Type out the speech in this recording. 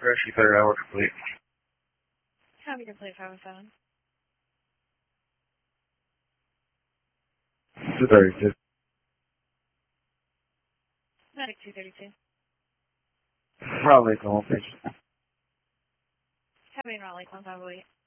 Rescue 3rd hour complete. Copy complete 507. 232. Medic 232. Probably the home patient. Copy Raleigh 1508.